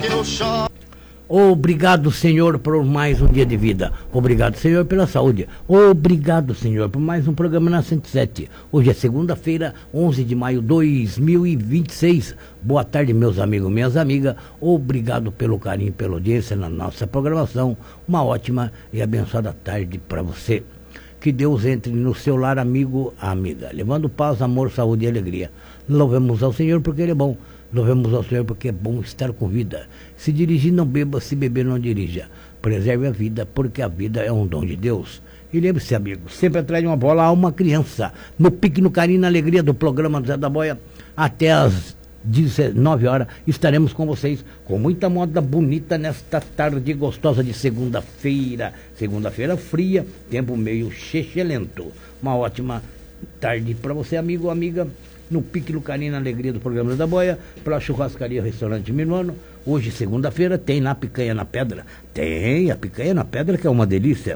Eu choro. Obrigado, Senhor, por mais um dia de vida. Obrigado, Senhor, pela saúde. Obrigado, Senhor, por mais um programa na 107. Hoje é segunda-feira, 11 de maio de 2026. Boa tarde, meus amigos, minhas amigas. Obrigado pelo carinho, pela audiência na nossa programação. Uma ótima e abençoada tarde para você. Que Deus entre no seu lar, amigo, amiga, levando paz, amor, saúde e alegria. Louvemos ao Senhor porque Ele é bom. Louvemos ao Senhor porque é bom estar com vida. Se dirigir, não beba, se beber, não dirija. Preserve a vida, porque a vida é um dom de Deus. E lembre-se, amigo, sempre atrás de uma bola há uma criança. No pique, no carinho, na alegria do programa do Zé da Boia, até as 19 horas, estaremos com vocês com muita moda bonita nesta tarde gostosa de segunda-feira. Segunda-feira fria, tempo meio chechelento. Uma ótima tarde para você, amigo, amiga. No pique, no carinho, na alegria do programa da Boia, pela churrascaria Restaurante Minuano. Hoje, segunda-feira, tem lá picanha na pedra. Tem a picanha na pedra, que é uma delícia.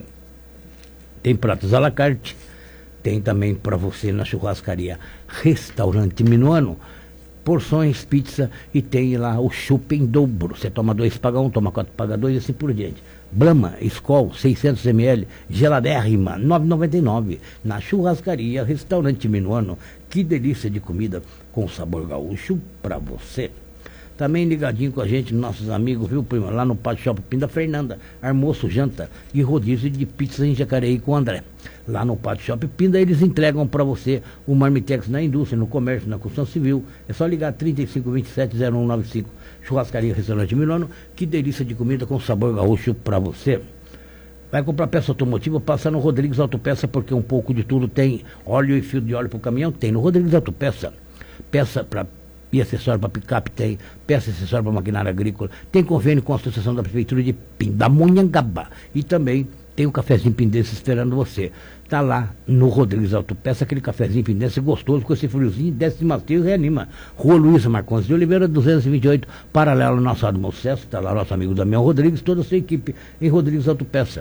Tem pratos à la carte. Tem também para você na churrascaria Restaurante Minuano. Porções, pizza, e tem lá o chopp em dobro. Você toma 2, paga 1, toma 4, paga 2 e assim por diante. Brahma, Skol, 600 ml, geladérrima, 9,99. Na churrascaria Restaurante Minuano. Que delícia de comida com sabor gaúcho para você. Também ligadinho com a gente, nossos amigos, viu, prima? Lá no Pátio Shopping Pinda Fernanda, almoço, janta e rodízio de pizza em Jacareí com o André. Lá no Pátio Shopping Pinda, eles entregam para você o Marmitex na indústria, no comércio, na construção civil. É só ligar 3527-0195. Churrascaria Restaurante Milano. Que delícia de comida com sabor gaúcho para você. Vai comprar peça automotiva, passa no Rodrigues Autopeça, porque um pouco de tudo tem. Óleo e fio de óleo para o caminhão, tem no Rodrigues Autopeça. Peça para e acessório para picape tem, peça e acessório para maquinária agrícola, tem convênio com a Associação da Prefeitura de Pindamonhangaba e também tem um cafezinho pindense esperando você. Tá lá no Rodrigues Autopeça, aquele cafezinho pindense gostoso, com esse friozinho, desce de macio e reanima. Rua Luísa Marcondes de Oliveira, 228, paralelo ao nosso Admo Cesso, tá lá nosso amigo Damião Rodrigues, toda a sua equipe em Rodrigues Autopeça.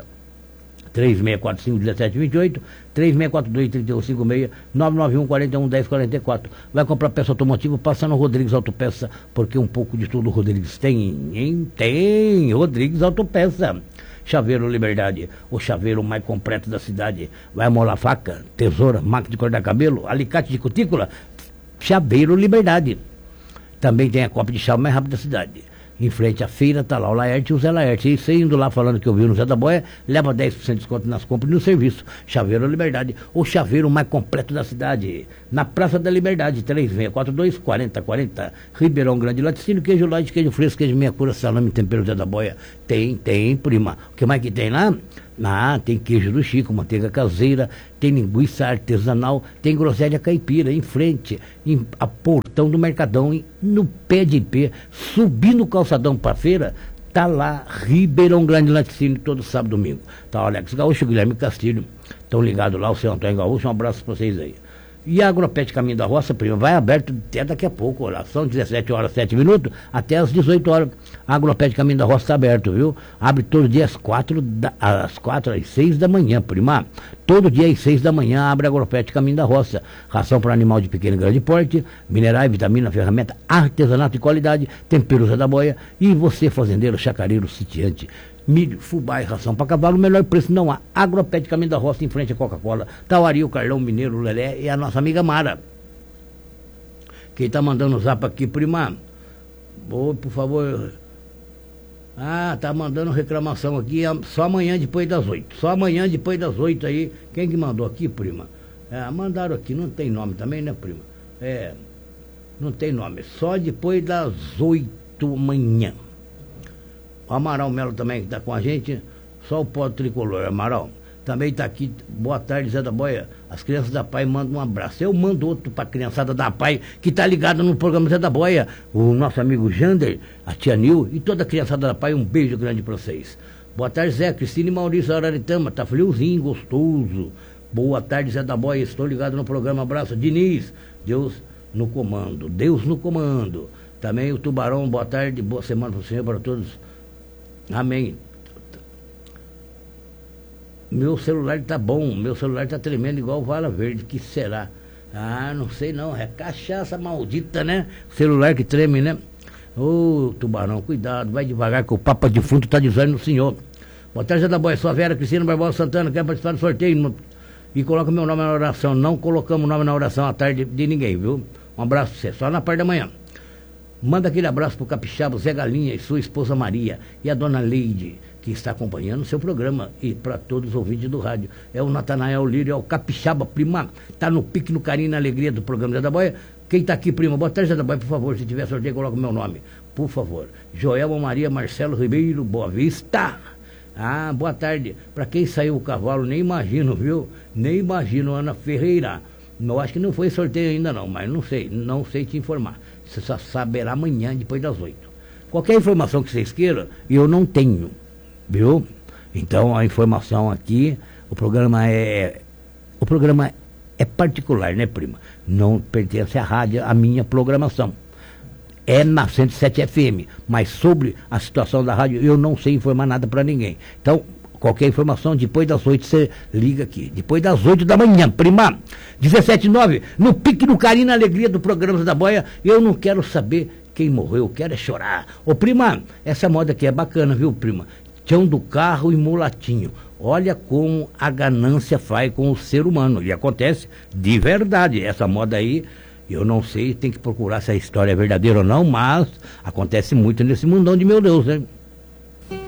3645-1728, 3642-3156, 991-41-1044. Vai comprar peça automotiva, passa no Rodrigues Autopeça, porque um pouco de tudo o Rodrigues tem, hein? Tem! Rodrigues Autopeça. Chaveiro Liberdade, o chaveiro mais completo da cidade. Vai molar faca, tesoura, máquina de cortar cabelo, alicate de cutícula, Chaveiro Liberdade. Também tem a copa de chave mais rápida da cidade. Em frente à feira, tá lá o Laerte e o Zé Laerte. E você indo lá falando que ouviu no Zé da Boia, leva 10% de desconto nas compras e no serviço. Chaveiro Liberdade, o chaveiro mais completo da cidade. Na Praça da Liberdade, 3642-4040. Ribeirão Grande, laticínio, queijo light, queijo fresco, queijo meia cura, salame, tempero Zé da Boia. Tem, prima. O que mais que tem lá? Tem queijo do Chico, manteiga caseira, tem linguiça artesanal, tem groselha caipira, em frente, a portão do Mercadão, no pé de pé, subindo o calçadão para feira, tá lá, Ribeirão Grande Laticínio, todo sábado e domingo. Tá o Alex Gaúcho, o Guilherme Castilho, estão ligados lá, o seu Antônio Gaúcho, um abraço para vocês aí. E a Agropet Caminho da Roça, prima, vai aberto até daqui a pouco, olha, são 17 horas 7 minutos, até as 18 horas. A Agropet Caminho da Roça está aberto, viu? Abre todo dia às 4 às 6 da manhã, prima. Todo dia às 6 da manhã abre a Agropet Caminho da Roça. Ração para animal de pequeno e grande porte, minerais, vitamina, ferramenta, artesanato de qualidade, temperos da boia. E você, fazendeiro, chacareiro, sitiante, milho, fubá e ração para cavalo, o melhor preço não há. Agropet Caminho da Roça, em frente à Coca-Cola. Tauari, o Carlão, Mineiro, o Lelé e a nossa amiga Mara. Quem tá mandando o zap aqui, prima? Ô, por favor. Tá mandando reclamação aqui, só amanhã depois das 8. Só amanhã depois das 8 aí. Quem que mandou aqui, prima? Mandaram aqui, não tem nome também, né, prima? Não tem nome, só depois das 8 amanhã. O Amaral Melo também que está com a gente, só o pó tricolor, Amaral. Também está aqui, boa tarde, Zé da Boia. As crianças da Pai mandam um abraço. Eu mando outro para a criançada da Pai, que está ligada no programa Zé da Boia. O nosso amigo Jander, a tia Nil e toda a criançada da Pai, um beijo grande para vocês. Boa tarde, Zé, Cristina e Maurício Araritama, tá friozinho, gostoso. Boa tarde, Zé da Boia, estou ligado no programa, abraço. Diniz, Deus no comando, Deus no comando. Também o Tubarão, boa tarde, boa semana para o senhor, para todos. Amém. Meu celular tá bom, meu celular tá tremendo igual vala verde, que será? Não sei não, é cachaça maldita, né? Celular que treme, né? Ô, Tubarão, cuidado, vai devagar que o Papa Defunto está dizendo no senhor. Boa tarde, da Boia, sou a Vera Cristina Barbosa Santana, quero participar do sorteio e coloca meu nome na oração. Não colocamos o nome na oração à tarde de ninguém, viu? Um abraço pra você, só na parte da manhã. Manda aquele abraço pro Capixaba, Zé Galinha e sua esposa Maria e a dona Leide, que está acompanhando o seu programa, e para todos os ouvintes do rádio. É o Natanael Lírio, é o Capixaba, prima, tá no pique, no carinho, na alegria do programa Zé da Boia. Quem tá aqui, prima? Boa tarde, Zé da Boia, por favor, se tiver sorteio, coloca o meu nome, por favor. Joelma Maria Marcelo Ribeiro, Boa Vista. Ah, boa tarde. Para quem saiu o cavalo, nem imagino, viu? Nem imagino, Ana Ferreira. Eu acho que não foi sorteio ainda não, mas não sei te informar. Você só saberá amanhã, depois das 8. Qualquer informação que vocês queiram, eu não tenho, viu? Então a informação aqui, o programa é particular, né, prima? Não pertence à rádio, à minha programação. É na 107 FM, mas sobre a situação da rádio eu não sei informar nada para ninguém. Então, qualquer informação, depois das 8 você liga aqui. Depois das 8 da manhã, prima. 17h09, no pique, no carinho, na alegria do programa da Boia, eu não quero saber quem morreu, eu quero é chorar. Ô, prima, essa moda aqui é bacana, viu, prima? Tião do carro e mulatinho. Olha como a ganância faz com o ser humano. E acontece de verdade. Essa moda aí, eu não sei, tem que procurar se a história é verdadeira ou não, mas acontece muito nesse mundão de meu Deus, né?